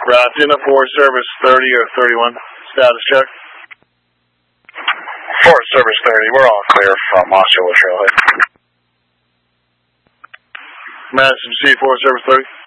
Ratina, Forest Service 30 or 31. Status check. Forest Service 30, we're all clear from Osceola Trailhead. Madison C, Forest Service 30.